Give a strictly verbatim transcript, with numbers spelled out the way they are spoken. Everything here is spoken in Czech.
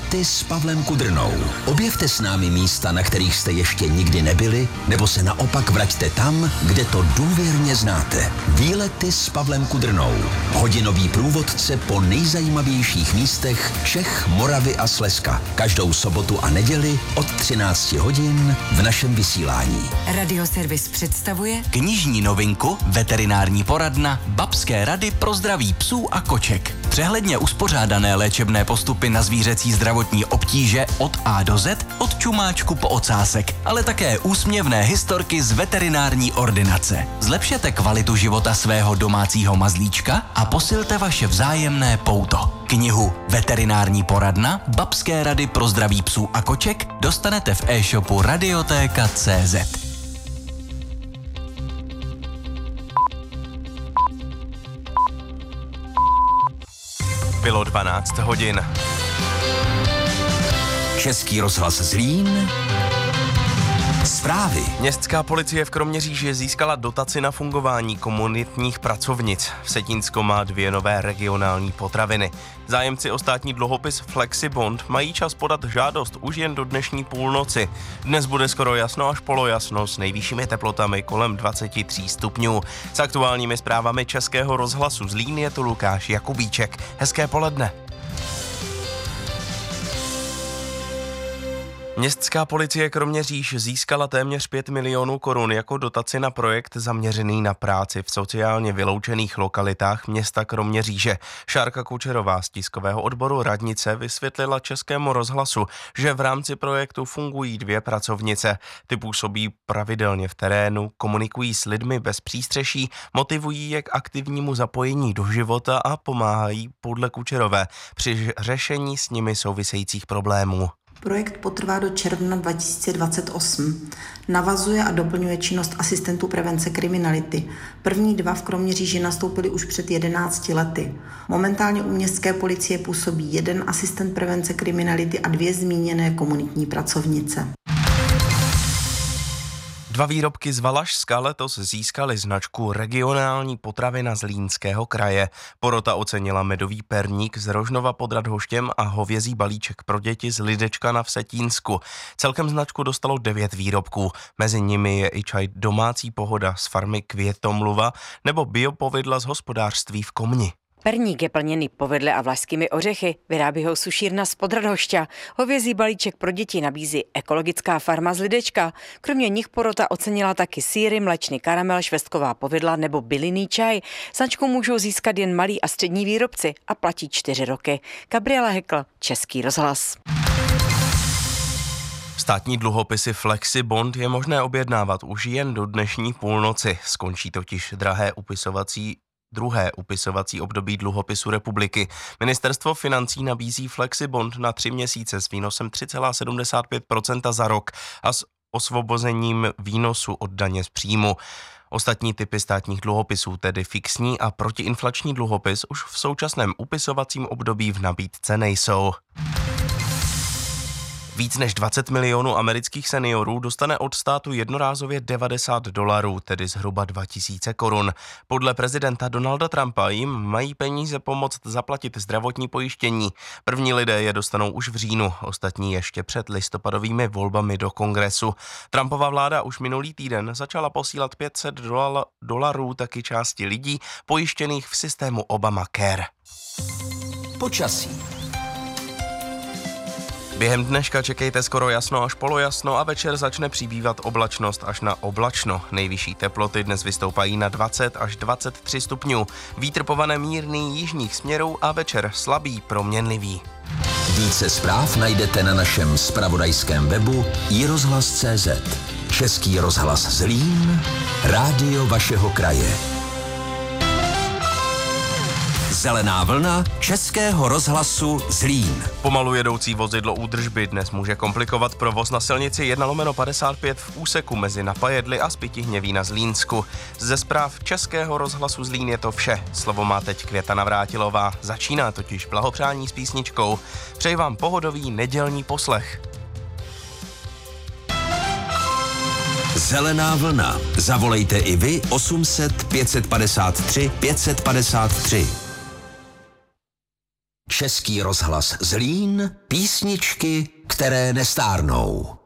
Výlety s Pavlem Kudrnou. Objevte s námi místa, na kterých jste ještě nikdy nebyli, nebo se naopak vraťte tam, kde to důvěrně znáte. Výlety s Pavlem Kudrnou. Hodinový průvodce po nejzajímavějších místech Čech, Moravy a Slezska. Každou sobotu a neděli od třinácti hodin v našem vysílání. Radioservis představuje knižní novinku Veterinární poradna Babské rady pro zdraví psů a koček. Přehledně uspořádané léčebné postupy na zvířecí zdravotní obtíže od A do Z, od čumáčku po ocásek, ale také úsměvné historky z veterinární ordinace. Zlepšete kvalitu života svého domácího mazlíčka a posilte vaše vzájemné pouto. Knihu Veterinární poradna Babské rady pro zdraví psů a koček dostanete v e-shopu radioteka tečka cé zet. Bylo dvanáct hodin. Český rozhlas Zlín. Zprávy. Městská policie v Kroměříži získala dotaci na fungování komunitních pracovnic. Vsetínsko má dvě nové regionální potraviny. Zájemci o státní dluhopis Flexibond mají čas podat žádost už jen do dnešní půlnoci. Dnes bude skoro jasno až polojasno s nejvyššími teplotami kolem dvacet tři stupňů. S aktuálními zprávami Českého rozhlasu Zlín je tu Lukáš Jakubíček. Hezké poledne. Městská policie Kroměříž získala téměř pět milionů korun jako dotaci na projekt zaměřený na práci v sociálně vyloučených lokalitách města Kroměříže. Šárka Kučerová z tiskového odboru radnice vysvětlila Českému rozhlasu, že v rámci projektu fungují dvě pracovnice. Ty působí pravidelně v terénu, komunikují s lidmi bez přístřeší, motivují je k aktivnímu zapojení do života a pomáhají podle Kučerové při řešení s nimi souvisejících problémů. Projekt potrvá do června dva tisíce dvacet osm. Navazuje a doplňuje činnost asistentů prevence kriminality. První dva v Kroměříži nastoupili už před jedenácti lety. Momentálně u městské policie působí jeden asistent prevence kriminality a dvě zmíněné komunitní pracovnice. Dva výrobky z Valašska letos získaly značku Regionální potravina Zlínského kraje. Porota ocenila medový perník z Rožnova pod Radhoštěm a hovězí balíček pro děti z Lidečka na Vsetínsku. Celkem značku dostalo devět výrobků. Mezi nimi je i čaj Domácí pohoda z farmy Květomluva nebo biopovidla z hospodářství v Komni. Perník je plněný povedle a vlašskými ořechy, vyrábí ho sušírna z Podradhošťa. Hovězí balíček pro děti nabízí ekologická farma z Lidečka. Kromě nich porota ocenila taky sýry, mléčný karamel, švestková povidla nebo bylinný čaj. Značku můžou získat jen malí a střední výrobci a platí čtyři roky. Gabriela Hekl, Český rozhlas. Státní dluhopisy Flexibond je možné objednávat už jen do dnešní půlnoci. Skončí totiž drahé upisovací Druhé upisovací období dluhopisu republiky. Ministerstvo financí nabízí Flexibond na tři měsíce s výnosem tři celá sedmdesát pět procenta za rok a s osvobozením výnosu od daně z příjmu. Ostatní typy státních dluhopisů, tedy fixní a protiinflační dluhopis, už v současném upisovacím období v nabídce nejsou. Víc než dvacet milionů amerických seniorů dostane od státu jednorázově devadesát dolarů, tedy zhruba dva tisíce korun. Podle prezidenta Donalda Trumpa jim mají peníze pomoct zaplatit zdravotní pojištění. První lidé je dostanou už v říjnu, ostatní ještě před listopadovými volbami do kongresu. Trumpova vláda už minulý týden začala posílat pět set dolarů taky části lidí pojištěných v systému Obamacare. Počasí. Během dneška čekejte skoro jasno až polojasno a večer začne přibývat oblačnost až na oblačno. Nejvyšší teploty dnes vystoupají na dvacet až dvacet tři stupňů. Vítr povane mírný jižních směrů a večer slabý proměnlivý. Více zpráv najdete na našem zpravodajském webu i rozhlas tečka cé zet. Český rozhlas Zlín, rádio vašeho kraje. Zelená vlna Českého rozhlasu Zlín. Pomalu jedoucí vozidlo údržby dnes může komplikovat provoz na silnici jedna lomeno padesát pět v úseku mezi Napajedly a Spytihněví na Zlínsku. Ze zpráv Českého rozhlasu Zlín je to vše. Slovo má teď Květa Navrátilová. Začíná totiž blahopřání s písničkou. Přeji vám pohodový nedělní poslech. Zelená vlna. Zavolejte i vy osm set pět set padesát tři pět set padesát tři. Český rozhlas Zlín, písničky, které nestárnou.